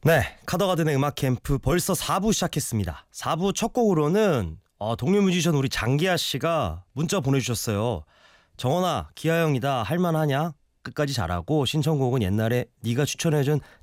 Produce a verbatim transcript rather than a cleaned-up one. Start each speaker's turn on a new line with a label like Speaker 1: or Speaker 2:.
Speaker 1: 네, 카더가든의 음악 캠프 벌써 사 부 시작했습니다. 사 부 첫 곡으로는 어, 동료 뮤지션 우리 장기하 씨가 문자 보내주셨어요. 정원아, 기하 형이다 할만하냐? 끝까지 잘하고 신청곡은 옛날에 네가 추천해준